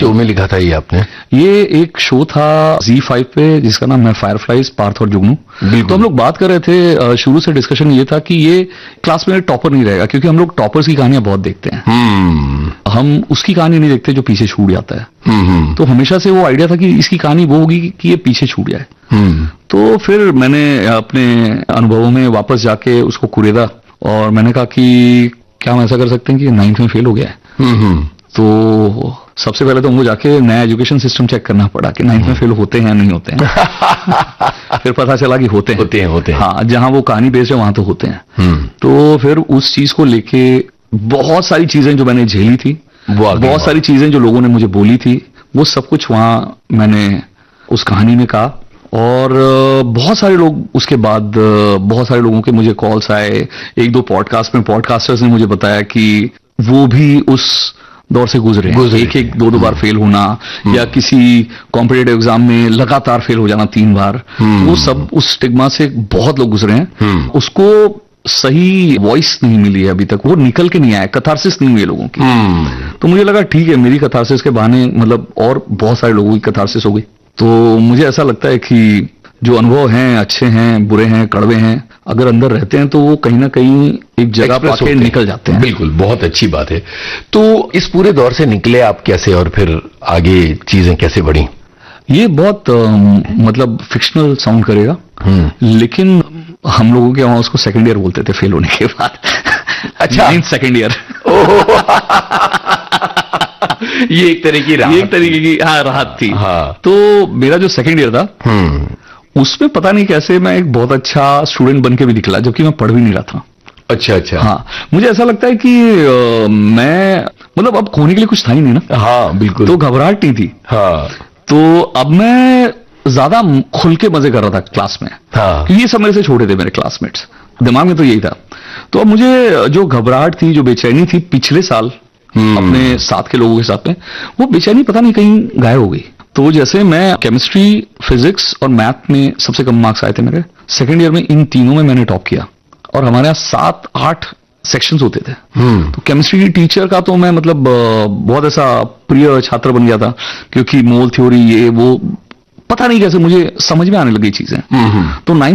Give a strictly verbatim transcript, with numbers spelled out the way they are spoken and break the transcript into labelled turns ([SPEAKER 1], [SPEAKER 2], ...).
[SPEAKER 1] Show में लिखा था ये आपने?
[SPEAKER 2] ये एक शो था जी फाइव पे जिसका नाम है फायरफ्लाइज, पार्थ और जुगनू। तो हम लोग बात कर रहे थे, शुरू से डिस्कशन ये था कि ये क्लास में टॉपर नहीं रहेगा, क्योंकि हम लोग टॉपर्स की कहानियां बहुत देखते हैं, हम उसकी कहानी नहीं देखते जो पीछे छूट जाता है। तो हमेशा से वो आइडिया था कि इसकी कहानी वो होगी कि ये पीछे छूट जाए। तो फिर मैंने अपने अनुभवों में वापस जाके उसको कुरेदा और मैंने कहा कि क्या हम ऐसा कर सकते हैं कि नाइन्थ में फेल हो गया है। तो सबसे पहले तो हमको जाके नया एजुकेशन सिस्टम चेक करना पड़ा कि नाइन्थ में फेल होते हैं या नहीं होते हैं। फिर पता चला कि होते हैं
[SPEAKER 1] होते हैं होते हैं
[SPEAKER 2] हाँ, जहां वो कहानी बेस्ड है वहां तो होते हैं। तो फिर उस चीज को लेके बहुत सारी चीजें जो मैंने झेली थी, बहुत सारी चीजें जो लोगों ने मुझे बोली थी, वो सब कुछ वहां मैंने उस कहानी में कहा। और बहुत सारे लोग उसके बाद, बहुत सारे लोगों के मुझे कॉल्स आए, एक दो पॉडकास्ट में पॉडकास्टर्स ने मुझे बताया कि वो भी उस दौर से गुजरे, गुजरे। एक एक दो दो बार फेल होना या किसी कॉम्पिटिटिव एग्जाम में लगातार फेल हो जाना तीन बार, वो सब उस स्टिग्मा से बहुत लोग गुजरे हैं। उसको सही वॉइस नहीं मिली है अभी तक, वो निकल के नहीं आया, कथारसिस नहीं हुई है लोगों की। तो मुझे लगा ठीक है, मेरी कथारसिस के बहाने मतलब और बहुत सारे लोगों की कथारसिस हो गई। तो मुझे ऐसा लगता है कि जो अनुभव हैं, अच्छे हैं, बुरे हैं, कड़वे हैं, अगर अंदर रहते हैं तो वो कहीं ना कहीं एक जगह पाके निकल जाते हैं।
[SPEAKER 1] बिल्कुल, बहुत अच्छी बात है। तो इस पूरे दौर से निकले आप कैसे और फिर आगे चीजें कैसे बढ़ी?
[SPEAKER 2] ये बहुत आ, मतलब फिक्शनल साउंड करेगा, लेकिन हम लोगों के वहां उसको सेकंड ईयर बोलते थे फेल होने के बाद। अच्छा, सेकंड ईयर।
[SPEAKER 1] ये एक तरह की राहत,
[SPEAKER 2] एक तरीके की हाँ राहत थी।
[SPEAKER 1] हाँ।
[SPEAKER 2] तो मेरा जो सेकंड ईयर था उसमें पता नहीं कैसे मैं एक बहुत अच्छा स्टूडेंट बन के भी निकला, जबकि मैं पढ़ भी नहीं रहा था।
[SPEAKER 1] अच्छा अच्छा।
[SPEAKER 2] हाँ, मुझे ऐसा लगता है कि आ, मैं मतलब अब खोने के लिए कुछ था ही नहीं ना।
[SPEAKER 1] हाँ बिल्कुल।
[SPEAKER 2] तो घबराहट नहीं थी।
[SPEAKER 1] हाँ।
[SPEAKER 2] तो अब मैं ज्यादा खुल के मजे कर रहा था क्लास में।
[SPEAKER 1] हाँ।
[SPEAKER 2] ये सब मेरे से छोटे थे मेरे क्लासमेट्स, दिमाग में तो यही था। तो अब मुझे जो घबराहट थी, जो बेचैनी थी पिछले साल अपने साथ के लोगों के साथ में, वो बेचैनी पता नहीं कहीं गायब हो गई। तो जैसे मैं केमिस्ट्री, फिजिक्स और मैथ में सबसे कम मार्क्स आए थे मेरे, सेकंड ईयर में इन तीनों में मैंने टॉप किया और हमारे यहाँ सात आठ सेक्शंस होते थे। तो केमिस्ट्री की टीचर का तो मैं मतलब बहुत ऐसा प्रिय छात्र बन गया था, क्योंकि मोल थ्योरी ये वो पता नहीं कैसे मुझे समझ में आने लगी चीजें। तो नाइन